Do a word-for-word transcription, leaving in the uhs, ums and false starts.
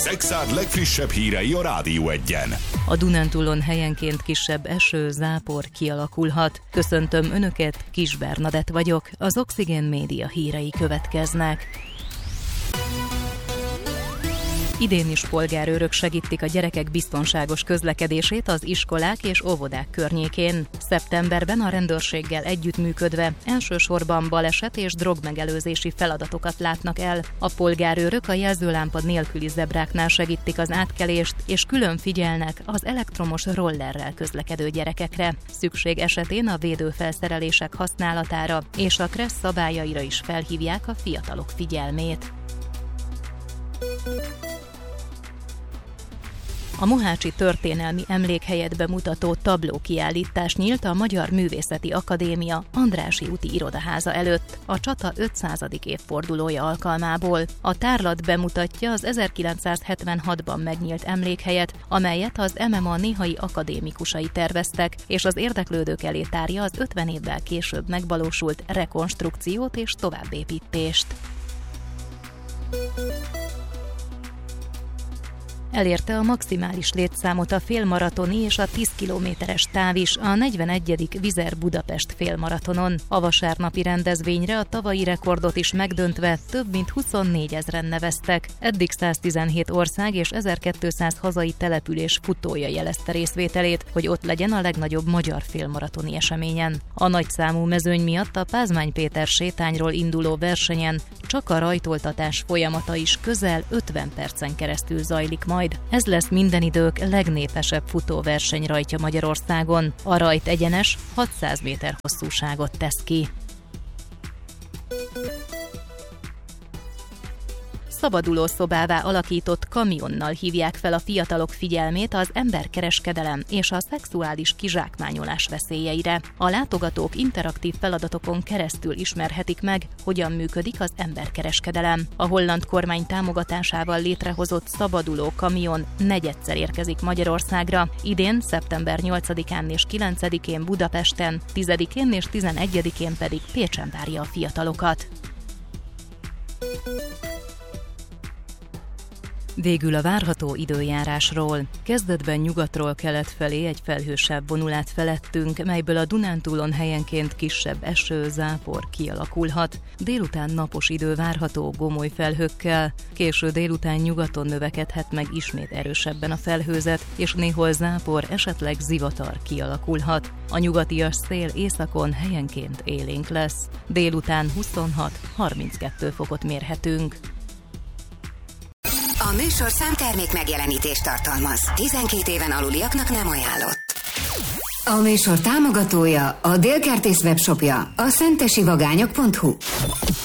Szekszárd legfrissebb hírei a Rádió Egyen. A Dunántúlon helyenként kisebb eső, zápor kialakulhat. Köszöntöm Önöket, Kis Bernadett vagyok, az Oxigén Média hírei következnek. Idén is polgárőrök segítik a gyerekek biztonságos közlekedését az iskolák és óvodák környékén. Szeptemberben a rendőrséggel együttműködve elsősorban baleset és drogmegelőzési feladatokat látnak el. A polgárőrök a jelzőlámpa nélküli zebráknál segítik az átkelést, és külön figyelnek az elektromos rollerrel közlekedő gyerekekre. Szükség esetén a védőfelszerelések használatára és a kressz szabályaira is felhívják a fiatalok figyelmét. A Mohácsi Történelmi Emlékhelyet bemutató tablókiállítás nyílt a Magyar Művészeti Akadémia Andrássy úti irodaháza előtt a csata ötszázadik évfordulója alkalmából. A tárlat bemutatja az ezerkilencszázhetvenhatban megnyílt emlékhelyet, amelyet az em em á néhai akadémikusai terveztek, és az érdeklődők elé tárja az ötven évvel később megvalósult rekonstrukciót és továbbépítést. Elérte a maximális létszámot a félmaratoni és a tíz kilométeres táv is a negyvenegyedik Vizer Budapest félmaratonon. A vasárnapi rendezvényre a tavalyi rekordot is megdöntve több mint huszonnégyezer neveztek. Eddig száztizenhét ország és ezerkétszáz hazai település futója jelezte részvételét, hogy ott legyen a legnagyobb magyar félmaratoni eseményen. A nagyszámú mezőny miatt a Pázmány Péter sétányról induló versenyen csak a rajtoltatás folyamata is közel ötven percen keresztül zajlik majd. Ez lesz minden idők legnépesebb futóverseny rajtja Magyarországon. A rajt egyenes hatszáz méter hosszúságot tesz ki. Szabadulószobává alakított kamionnal hívják fel a fiatalok figyelmét az emberkereskedelem és a szexuális kizsákmányolás veszélyeire. A látogatók interaktív feladatokon keresztül ismerhetik meg, hogyan működik az emberkereskedelem. A holland kormány támogatásával létrehozott szabaduló kamion negyedszer érkezik Magyarországra. Idén, szeptember nyolcadikán és kilencedikén Budapesten, tizedikén és tizenegyedikén pedig Pécsen várja a fiatalokat. Végül a várható időjárásról. Kezdetben nyugatról kelet felé egy felhősebb vonulát felettünk, melyből a Dunántúlon helyenként kisebb eső, zápor kialakulhat. Délután napos idő várható gomoly felhőkkel. Késő délután nyugaton növekedhet meg ismét erősebben a felhőzet, és néhol zápor, esetleg zivatar kialakulhat. A nyugatias szél északon helyenként élénk lesz. Délután huszonhat-harminckettő fokot mérhetünk. A műsorszám termék megjelenítést tartalmaz. tizenkét éven aluliaknak nem ajánlott. A műsor támogatója, a Dél Kertész webshopja, a szentesi vagányok pont hu.